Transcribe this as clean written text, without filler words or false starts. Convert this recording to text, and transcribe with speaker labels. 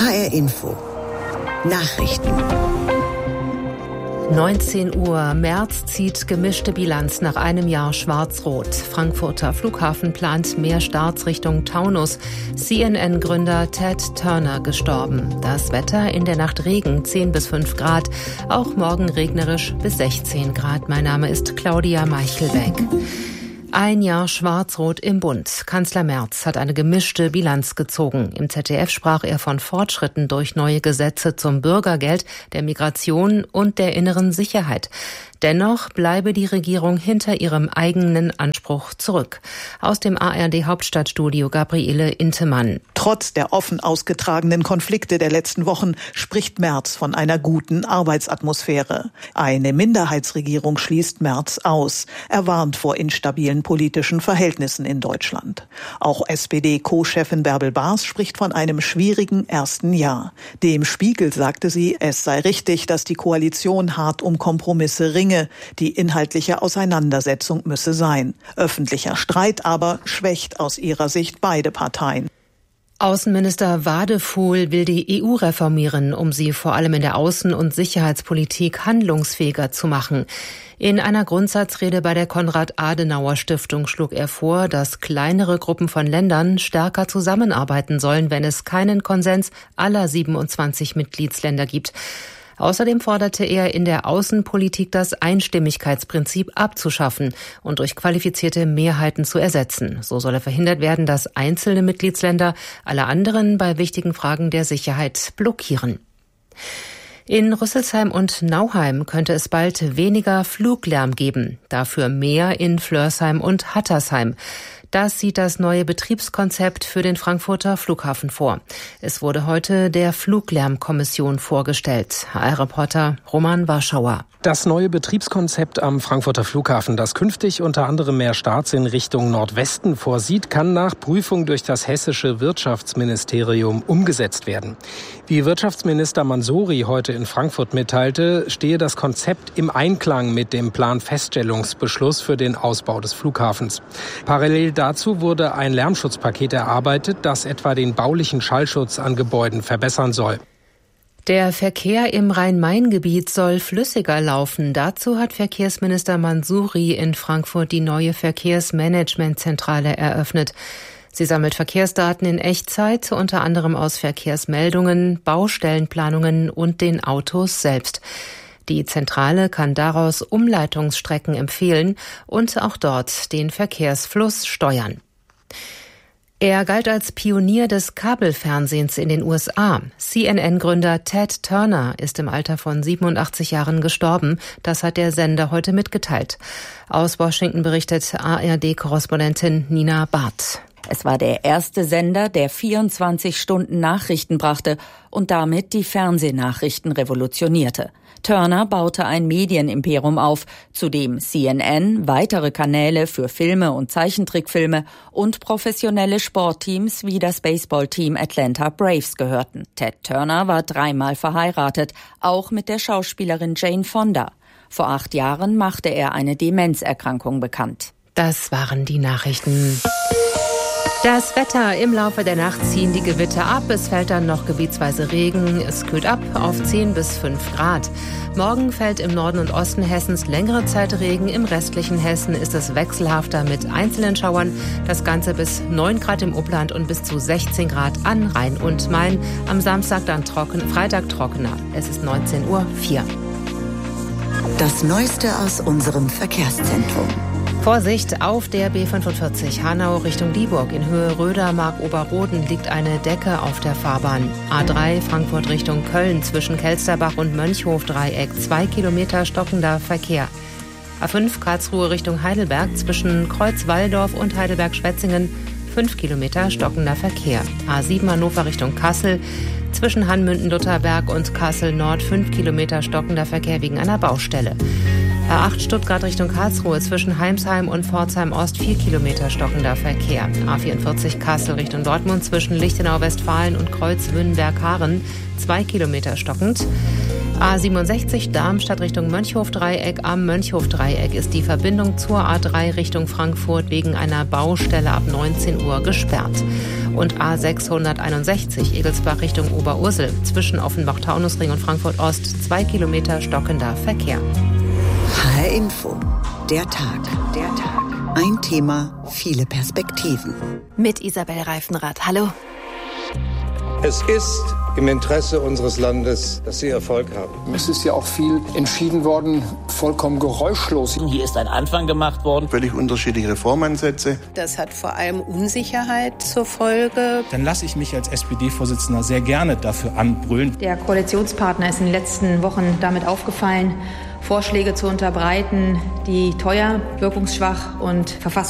Speaker 1: HR Info. Nachrichten.
Speaker 2: 19 Uhr. Merz zieht gemischte Bilanz nach einem Jahr Schwarz-Rot. Frankfurter Flughafen plant mehr Starts Richtung Taunus. CNN-Gründer Ted Turner gestorben. Das Wetter in der Nacht Regen, 10 bis 5 Grad. Auch morgen regnerisch bis 16 Grad. Mein Name ist Claudia Meichelbeck. Ein Jahr Schwarz-Rot im Bund. Kanzler Merz hat eine gemischte Bilanz gezogen. Im ZDF sprach er von Fortschritten durch neue Gesetze zum Bürgergeld, der Migration und der inneren Sicherheit. Dennoch bleibe die Regierung hinter ihrem eigenen Anspruch zurück. Aus dem ARD-Hauptstadtstudio Gabriele Intemann.
Speaker 3: Trotz der offen ausgetragenen Konflikte der letzten Wochen spricht Merz von einer guten Arbeitsatmosphäre. Eine Minderheitsregierung schließt Merz aus. Er warnt vor instabilen politischen Verhältnissen in Deutschland. Auch SPD-Co-Chefin Bärbel Baas spricht von einem schwierigen ersten Jahr. Dem Spiegel sagte sie, es sei richtig, dass die Koalition hart um Kompromisse ringe. Die inhaltliche Auseinandersetzung müsse sein. Öffentlicher Streit aber schwächt aus ihrer Sicht beide Parteien.
Speaker 2: Außenminister Wadefuhl will die EU reformieren, um sie vor allem in der Außen- und Sicherheitspolitik handlungsfähiger zu machen. In einer Grundsatzrede bei der Konrad-Adenauer-Stiftung schlug er vor, dass kleinere Gruppen von Ländern stärker zusammenarbeiten sollen, wenn es keinen Konsens aller 27 Mitgliedsländer gibt. Außerdem forderte er in der Außenpolitik das Einstimmigkeitsprinzip abzuschaffen und durch qualifizierte Mehrheiten zu ersetzen. So solle verhindert werden, dass einzelne Mitgliedsländer alle anderen bei wichtigen Fragen der Sicherheit blockieren. In Rüsselsheim und Nauheim könnte es bald weniger Fluglärm geben, dafür mehr in Flörsheim und Hattersheim. Das sieht das neue Betriebskonzept für den Frankfurter Flughafen vor. Es wurde heute der Fluglärmkommission vorgestellt. HR-Reporter Roman Warschauer.
Speaker 4: Das neue Betriebskonzept am Frankfurter Flughafen, das künftig unter anderem mehr Starts in Richtung Nordwesten vorsieht, kann nach Prüfung durch das hessische Wirtschaftsministerium umgesetzt werden. Wie Wirtschaftsminister Mansouri heute in Frankfurt mitteilte, stehe das Konzept im Einklang mit dem Planfeststellungsbeschluss für den Ausbau des Flughafens. Parallel dazu wurde ein Lärmschutzpaket erarbeitet, das etwa den baulichen Schallschutz an Gebäuden verbessern soll.
Speaker 2: Der Verkehr im Rhein-Main-Gebiet soll flüssiger laufen. Dazu hat Verkehrsminister Mansouri in Frankfurt die neue Verkehrsmanagementzentrale eröffnet. Sie sammelt Verkehrsdaten in Echtzeit, unter anderem aus Verkehrsmeldungen, Baustellenplanungen und den Autos selbst. Die Zentrale kann daraus Umleitungsstrecken empfehlen und auch dort den Verkehrsfluss steuern. Er galt als Pionier des Kabelfernsehens in den USA. CNN-Gründer Ted Turner ist im Alter von 87 Jahren gestorben. Das hat der Sender heute mitgeteilt. Aus Washington berichtet ARD-Korrespondentin Nina Barth.
Speaker 5: Es war der erste Sender, der 24 Stunden Nachrichten brachte und damit die Fernsehnachrichten revolutionierte. Turner baute ein Medienimperium auf, zu dem CNN, weitere Kanäle für Filme und Zeichentrickfilme und professionelle Sportteams wie das Baseballteam Atlanta Braves gehörten. Ted Turner war 3-mal verheiratet, auch mit der Schauspielerin Jane Fonda. Vor 8 Jahren machte er eine Demenzerkrankung bekannt.
Speaker 2: Das waren die Nachrichten. Das Wetter: Im Laufe der Nacht ziehen die Gewitter ab. Es fällt dann noch gebietsweise Regen. Es kühlt ab auf 10 bis 5 Grad. Morgen fällt im Norden und Osten Hessens längere Zeit Regen. Im restlichen Hessen ist es wechselhafter mit einzelnen Schauern. Das Ganze bis 9 Grad im Upland und bis zu 16 Grad an Rhein und Main. Am Samstag dann Freitag trockener. Es ist 19:04 Uhr.
Speaker 1: Das Neueste aus unserem Verkehrszentrum.
Speaker 2: Vorsicht, auf der B45 Hanau Richtung Dieburg in Höhe Röder-Mark-Oberroden liegt eine Decke auf der Fahrbahn. A3 Frankfurt Richtung Köln zwischen Kelsterbach und Mönchhof-Dreieck 2 Kilometer stockender Verkehr. A5 Karlsruhe Richtung Heidelberg zwischen Kreuz-Walldorf und Heidelberg-Schwetzingen 5 Kilometer stockender Verkehr. A7 Hannover Richtung Kassel zwischen Hanmünden-Lutherberg und Kassel-Nord 5 Kilometer stockender Verkehr wegen einer Baustelle. A8 Stuttgart Richtung Karlsruhe zwischen Heimsheim und Pforzheim-Ost 4 Kilometer stockender Verkehr. A44 Kassel Richtung Dortmund zwischen Lichtenau-Westfalen und Kreuz-Wünnberg-Haren 2 Kilometer stockend. A67 Darmstadt Richtung Mönchhofdreieck. Am Mönchhofdreieck ist die Verbindung zur A3 Richtung Frankfurt wegen einer Baustelle ab 19 Uhr gesperrt. Und A661 Egelsbach Richtung Oberursel. Zwischen Offenbach-Taunusring und Frankfurt-Ost 2 Kilometer stockender Verkehr.
Speaker 1: HR Info. Der Tag. Ein Thema, viele Perspektiven.
Speaker 2: Mit Isabel Reifenrath. Hallo.
Speaker 6: Es ist im Interesse unseres Landes, dass Sie Erfolg haben.
Speaker 7: Es ist ja auch viel entschieden worden, vollkommen geräuschlos.
Speaker 8: Hier ist ein Anfang gemacht worden.
Speaker 9: Völlig unterschiedliche Reformansätze.
Speaker 10: Das hat vor allem Unsicherheit zur Folge.
Speaker 11: Dann lasse ich mich als SPD-Vorsitzender sehr gerne dafür anbrüllen.
Speaker 12: Der Koalitionspartner ist in den letzten Wochen damit aufgefallen, Vorschläge zu unterbreiten, die teuer, wirkungsschwach und verfassungsfeindlich